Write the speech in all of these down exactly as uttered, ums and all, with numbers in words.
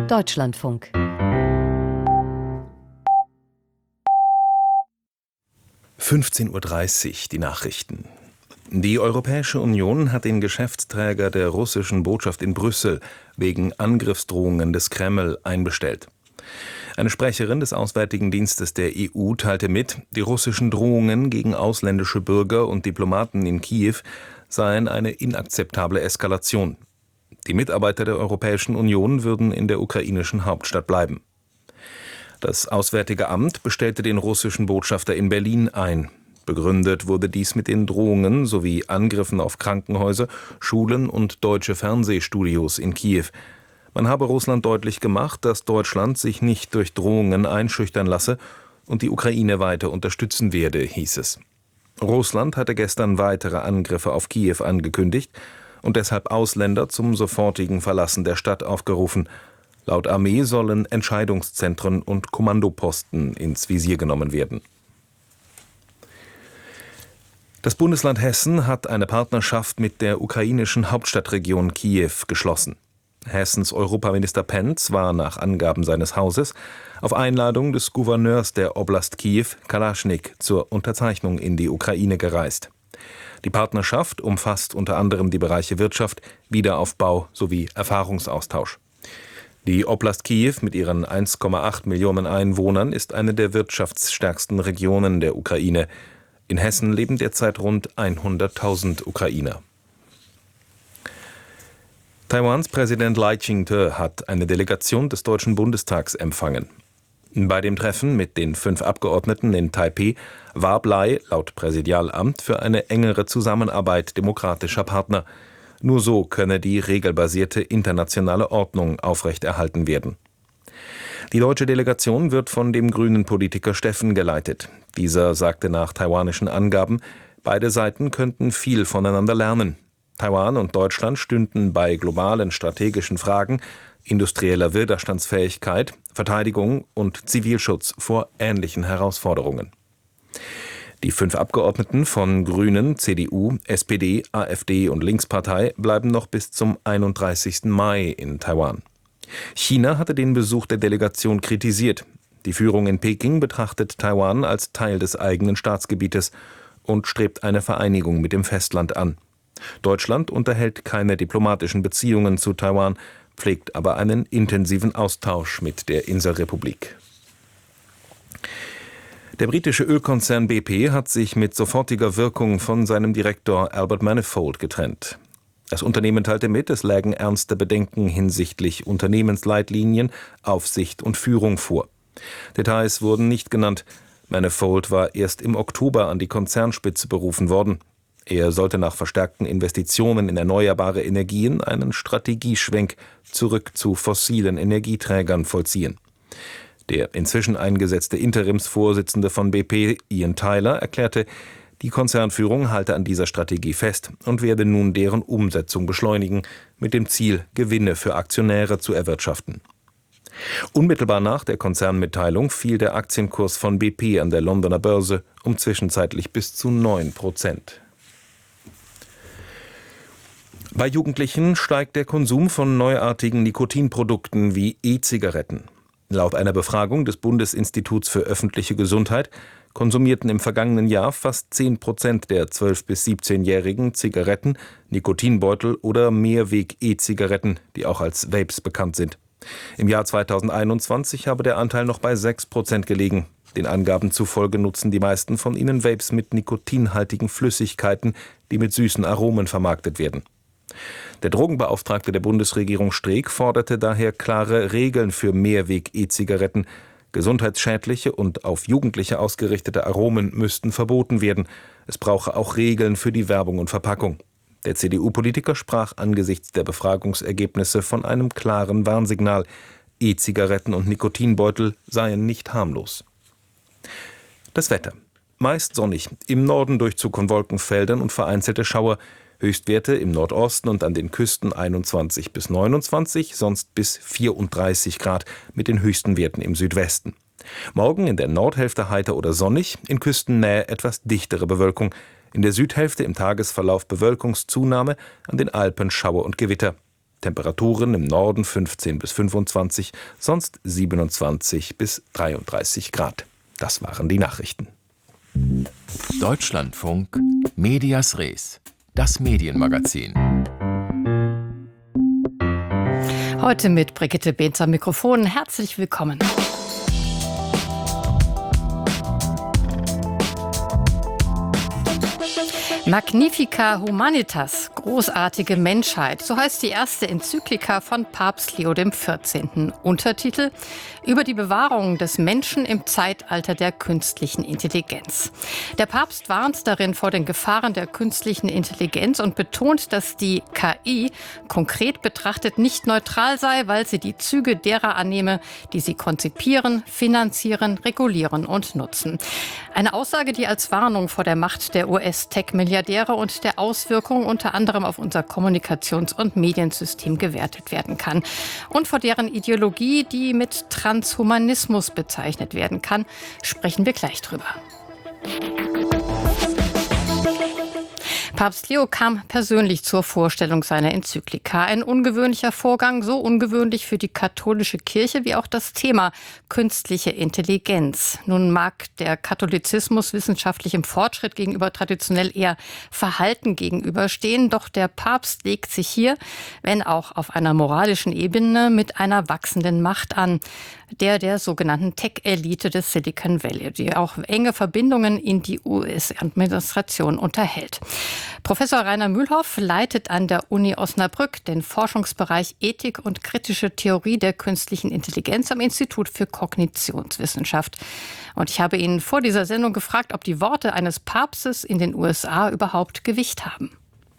Deutschlandfunk. fünfzehn Uhr dreißig, die Nachrichten. Die Europäische Union hat den Geschäftsträger der russischen Botschaft in Brüssel wegen Angriffsdrohungen des Kreml einbestellt. Eine Sprecherin des Auswärtigen Dienstes der E U teilte mit, die russischen Drohungen gegen ausländische Bürger und Diplomaten in Kiew seien eine inakzeptable Eskalation. Die Mitarbeiter der Europäischen Union würden in der ukrainischen Hauptstadt bleiben. Das Auswärtige Amt bestellte den russischen Botschafter in Berlin ein. Begründet wurde dies mit den Drohungen sowie Angriffen auf Krankenhäuser, Schulen und deutsche Fernsehstudios in Kiew. Man habe Russland deutlich gemacht, dass Deutschland sich nicht durch Drohungen einschüchtern lasse und die Ukraine weiter unterstützen werde, hieß es. Russland hatte gestern weitere Angriffe auf Kiew angekündigt und deshalb Ausländer zum sofortigen Verlassen der Stadt aufgerufen. Laut Armee sollen Entscheidungszentren und Kommandoposten ins Visier genommen werden. Das Bundesland Hessen hat eine Partnerschaft mit der ukrainischen Hauptstadtregion Kiew geschlossen. Hessens Europaminister Pentz war nach Angaben seines Hauses auf Einladung des Gouverneurs der Oblast Kiew, Kalaschnik, zur Unterzeichnung in die Ukraine gereist. Die Partnerschaft umfasst unter anderem die Bereiche Wirtschaft, Wiederaufbau sowie Erfahrungsaustausch. Die Oblast Kiew mit ihren eins Komma acht Millionen Einwohnern ist eine der wirtschaftsstärksten Regionen der Ukraine. In Hessen leben derzeit rund hunderttausend Ukrainer. Taiwans Präsident Lai Ching-te hat eine Delegation des Deutschen Bundestags empfangen. Bei dem Treffen mit den fünf Abgeordneten in Taipeh warb Lai laut Präsidialamt für eine engere Zusammenarbeit demokratischer Partner. Nur so könne die regelbasierte internationale Ordnung aufrechterhalten werden. Die deutsche Delegation wird von dem grünen Politiker Steffen geleitet. Dieser sagte nach taiwanischen Angaben, beide Seiten könnten viel voneinander lernen. Taiwan und Deutschland stünden bei globalen strategischen Fragen, industrieller Widerstandsfähigkeit, Verteidigung und Zivilschutz vor ähnlichen Herausforderungen. Die fünf Abgeordneten von Grünen, C D U, S P D, AfD und Linkspartei bleiben noch bis zum einunddreißigsten Mai in Taiwan. China hatte den Besuch der Delegation kritisiert. Die Führung in Peking betrachtet Taiwan als Teil des eigenen Staatsgebietes und strebt eine Vereinigung mit dem Festland an. Deutschland unterhält keine diplomatischen Beziehungen zu Taiwan, pflegt aber einen intensiven Austausch mit der Inselrepublik. Der britische Ölkonzern B P hat sich mit sofortiger Wirkung von seinem Direktor Albert Manifold getrennt. Das Unternehmen teilte mit, es lägen ernste Bedenken hinsichtlich Unternehmensleitlinien, Aufsicht und Führung vor. Details wurden nicht genannt. Manifold war erst im Oktober an die Konzernspitze berufen worden. Er sollte nach verstärkten Investitionen in erneuerbare Energien einen Strategieschwenk zurück zu fossilen Energieträgern vollziehen. Der inzwischen eingesetzte Interimsvorsitzende von B P, Ian Tyler, erklärte, die Konzernführung halte an dieser Strategie fest und werde nun deren Umsetzung beschleunigen, mit dem Ziel, Gewinne für Aktionäre zu erwirtschaften. Unmittelbar nach der Konzernmitteilung fiel der Aktienkurs von B P an der Londoner Börse um zwischenzeitlich bis zu neun Prozent. Bei Jugendlichen steigt der Konsum von neuartigen Nikotinprodukten wie E-Zigaretten. Laut einer Befragung des Bundesinstituts für öffentliche Gesundheit konsumierten im vergangenen Jahr fast zehn Prozent der zwölf- bis siebzehnjährigen Zigaretten, Nikotinbeutel oder Mehrweg-E-Zigaretten, die auch als Vapes bekannt sind. Im Jahr zweitausendeinundzwanzig habe der Anteil noch bei sechs Prozent gelegen. Den Angaben zufolge nutzen die meisten von ihnen Vapes mit nikotinhaltigen Flüssigkeiten, die mit süßen Aromen vermarktet werden. Der Drogenbeauftragte der Bundesregierung Streeck forderte daher klare Regeln für Mehrweg-E-Zigaretten. Gesundheitsschädliche und auf Jugendliche ausgerichtete Aromen müssten verboten werden. Es brauche auch Regeln für die Werbung und Verpackung. Der C D U-Politiker sprach angesichts der Befragungsergebnisse von einem klaren Warnsignal. E-Zigaretten und Nikotinbeutel seien nicht harmlos. Das Wetter. Meist sonnig, im Norden Durchzug von Wolkenfeldern und vereinzelte Schauer. Höchstwerte im Nordosten und an den Küsten einundzwanzig bis neunundzwanzig, sonst bis vierunddreißig Grad mit den höchsten Werten im Südwesten. Morgen in der Nordhälfte heiter oder sonnig, in Küstennähe etwas dichtere Bewölkung. In der Südhälfte im Tagesverlauf Bewölkungszunahme, an den Alpen Schauer und Gewitter. Temperaturen im Norden fünfzehn bis fünfundzwanzig, sonst siebenundzwanzig bis dreiunddreißig Grad. Das waren die Nachrichten. Deutschlandfunk Medias Res, das Medienmagazin. Heute mit Brigitte Behnz am Mikrofon. Herzlich willkommen. Magnifica Humanitas, großartige Menschheit, so heißt die erste Enzyklika von Papst Leo der vierzehnte. Untertitel: Über die Bewahrung des Menschen im Zeitalter der künstlichen Intelligenz. Der Papst warnt darin vor den Gefahren der künstlichen Intelligenz und betont, dass die K I konkret betrachtet nicht neutral sei, weil sie die Züge derer annehme, die sie konzipieren, finanzieren, regulieren und nutzen. Eine Aussage, die als Warnung vor der Macht der U S-Tech-Milliardäre und der Auswirkungen unter anderem auf unser Kommunikations- und Mediensystem gewertet werden kann. Und vor deren Ideologie, die mit Transhumanismus bezeichnet werden kann, sprechen wir gleich drüber. Papst Leo kam persönlich zur Vorstellung seiner Enzyklika. Ein ungewöhnlicher Vorgang, so ungewöhnlich für die katholische Kirche wie auch das Thema künstliche Intelligenz. Nun mag der Katholizismus wissenschaftlichem Fortschritt gegenüber traditionell eher verhalten gegenüberstehen, doch der Papst legt sich hier, wenn auch auf einer moralischen Ebene, mit einer wachsenden Macht an, der der sogenannten Tech-Elite des Silicon Valley, die auch enge Verbindungen in die U S-Administration unterhält. Professor Rainer Mühlhoff leitet an der Uni Osnabrück den Forschungsbereich Ethik und kritische Theorie der künstlichen Intelligenz am Institut für Kognitionswissenschaft. Und ich habe ihn vor dieser Sendung gefragt, ob die Worte eines Papstes in den U S A überhaupt Gewicht haben.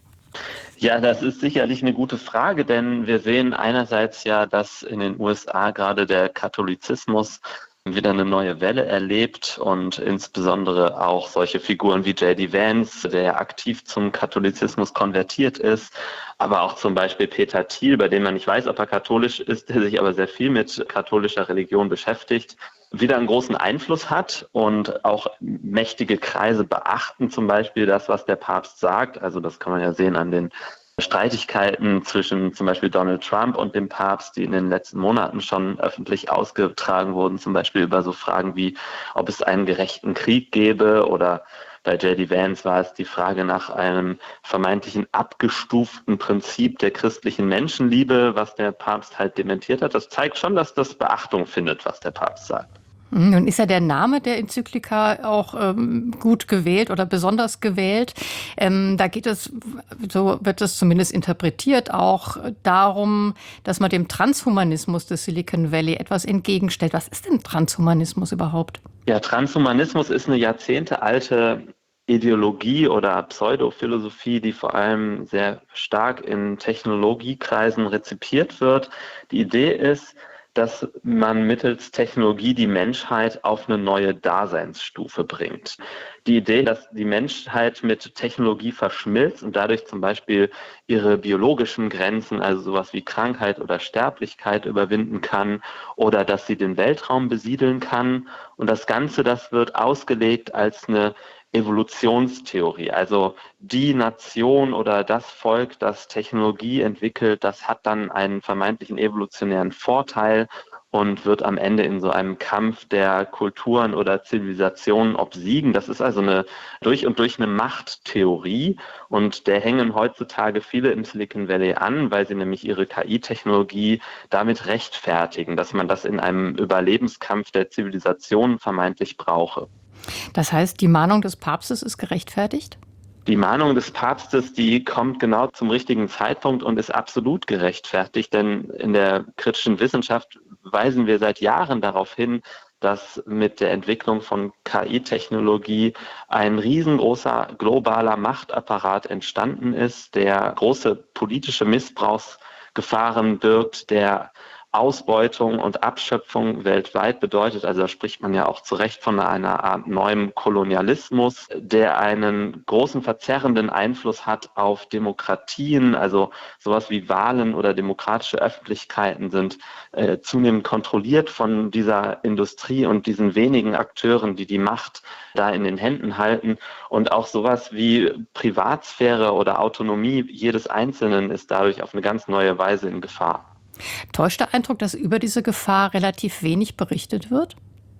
Ja, das ist sicherlich eine gute Frage, denn wir sehen einerseits ja, dass in den U S A gerade der Katholizismus wieder eine neue Welle erlebt und insbesondere auch solche Figuren wie J D Vance, der ja aktiv zum Katholizismus konvertiert ist, aber auch zum Beispiel Peter Thiel, bei dem man nicht weiß, ob er katholisch ist, der sich aber sehr viel mit katholischer Religion beschäftigt, wieder einen großen Einfluss hat und auch mächtige Kreise beachten zum Beispiel das, was der Papst sagt. Also das kann man ja sehen an den Streitigkeiten zwischen zum Beispiel Donald Trump und dem Papst, die in den letzten Monaten schon öffentlich ausgetragen wurden, zum Beispiel über so Fragen wie, ob es einen gerechten Krieg gäbe, oder bei J D Vance war es die Frage nach einem vermeintlichen abgestuften Prinzip der christlichen Menschenliebe, was der Papst halt dementiert hat. Das zeigt schon, dass das Beachtung findet, was der Papst sagt. Nun ist ja der Name der Enzyklika auch ähm, gut gewählt oder besonders gewählt. Ähm, da geht es, so wird es zumindest interpretiert, auch darum, dass man dem Transhumanismus des Silicon Valley etwas entgegenstellt. Was ist denn Transhumanismus überhaupt? Ja, Transhumanismus ist eine jahrzehntealte Ideologie oder Pseudophilosophie, die vor allem sehr stark in Technologiekreisen rezipiert wird. Die Idee ist, dass man mittels Technologie die Menschheit auf eine neue Daseinsstufe bringt. Die Idee, dass die Menschheit mit Technologie verschmilzt und dadurch zum Beispiel ihre biologischen Grenzen, also sowas wie Krankheit oder Sterblichkeit, überwinden kann, oder dass sie den Weltraum besiedeln kann. Und das Ganze, das wird ausgelegt als eine Evolutionstheorie, also die Nation oder das Volk, das Technologie entwickelt, das hat dann einen vermeintlichen evolutionären Vorteil und wird am Ende in so einem Kampf der Kulturen oder Zivilisationen obsiegen. Das ist also eine durch und durch eine Machttheorie, und der hängen heutzutage viele im Silicon Valley an, weil sie nämlich ihre K I-Technologie damit rechtfertigen, dass man das in einem Überlebenskampf der Zivilisationen vermeintlich brauche. Das heißt, die Mahnung des Papstes ist gerechtfertigt? Die Mahnung des Papstes, die kommt genau zum richtigen Zeitpunkt und ist absolut gerechtfertigt, denn in der kritischen Wissenschaft weisen wir seit Jahren darauf hin, dass mit der Entwicklung von K I-Technologie ein riesengroßer globaler Machtapparat entstanden ist, der große politische Missbrauchsgefahren birgt, der Ausbeutung und Abschöpfung weltweit bedeutet. Also da spricht man ja auch zu Recht von einer Art neuem Kolonialismus, der einen großen verzerrenden Einfluss hat auf Demokratien. Also sowas wie Wahlen oder demokratische Öffentlichkeiten sind äh, zunehmend kontrolliert von dieser Industrie und diesen wenigen Akteuren, die die Macht da in den Händen halten. Und auch sowas wie Privatsphäre oder Autonomie jedes Einzelnen ist dadurch auf eine ganz neue Weise in Gefahr. Täuscht der Eindruck, dass über diese Gefahr relativ wenig berichtet wird?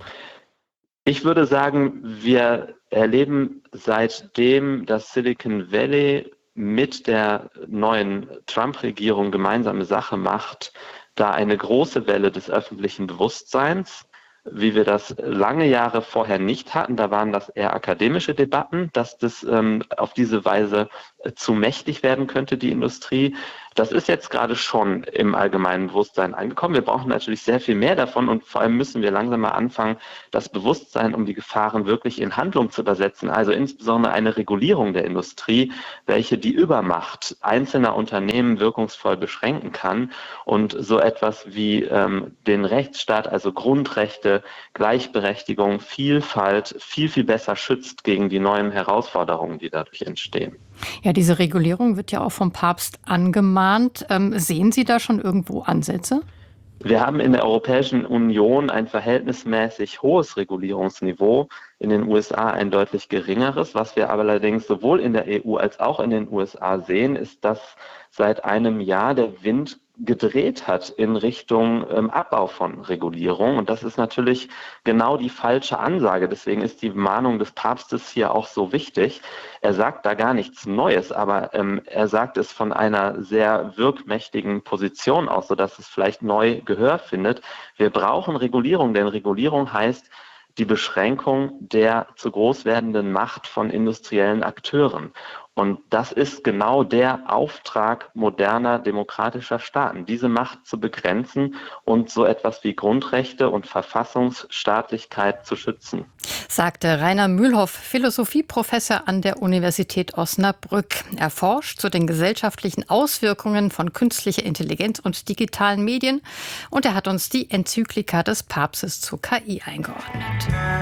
Ich würde sagen, wir erleben seitdem das Silicon Valley mit der neuen Trump-Regierung gemeinsame Sache macht, da eine große Welle des öffentlichen Bewusstseins, wie wir das lange Jahre vorher nicht hatten. Da waren das eher akademische Debatten, dass das ähm, auf diese Weise äh, zu mächtig werden könnte, die Industrie. Das ist jetzt gerade schon im allgemeinen Bewusstsein angekommen. Wir brauchen natürlich sehr viel mehr davon und vor allem müssen wir langsam mal anfangen, das Bewusstsein um die Gefahren wirklich in Handlung zu übersetzen. Also insbesondere eine Regulierung der Industrie, welche die Übermacht einzelner Unternehmen wirkungsvoll beschränken kann und so etwas wie ähm, den Rechtsstaat, also Grundrechte, Gleichberechtigung, Vielfalt viel, viel besser schützt gegen die neuen Herausforderungen, die dadurch entstehen. Ja, diese Regulierung wird ja auch vom Papst angemahnt. Ähm, sehen Sie da schon irgendwo Ansätze? Wir haben in der Europäischen Union ein verhältnismäßig hohes Regulierungsniveau, in den U S A ein deutlich geringeres. Was wir aber allerdings sowohl in der E U als auch in den U S A sehen, ist, dass seit einem Jahr der Wind gedreht hat in Richtung ähm, Abbau von Regulierung. Und das ist natürlich genau die falsche Ansage. Deswegen ist die Mahnung des Papstes hier auch so wichtig. Er sagt da gar nichts Neues, aber ähm, er sagt es von einer sehr wirkmächtigen Position aus, sodass es vielleicht neu Gehör findet. Wir brauchen Regulierung, denn Regulierung heißt die Beschränkung der zu groß werdenden Macht von industriellen Akteuren. Und das ist genau der Auftrag moderner demokratischer Staaten, diese Macht zu begrenzen und so etwas wie Grundrechte und Verfassungsstaatlichkeit zu schützen. Sagte Rainer Mühlhoff, Philosophieprofessor an der Universität Osnabrück. Er forscht zu den gesellschaftlichen Auswirkungen von künstlicher Intelligenz und digitalen Medien und er hat uns die Enzyklika des Papstes zur K I eingeordnet.